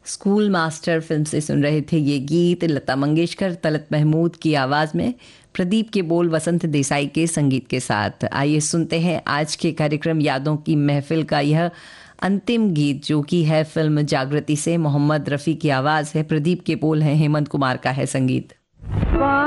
School master film से सुन रहे थे ये गीत। लता मंगेशकर, तलत महमूद की आवाज़ में, प्रदीप के बोल वसंत देसाई के संगीत के साथ। आइए सुनते हैं आज के कार्यक्रम यादों की महफिल का यह अंतिम गीत, जो कि है फिल्म जागृति से। मोहम्मद रफ़ी की आवाज़ है, प्रदीप के बोल हैं, हेमंत कुमार का है संगीत।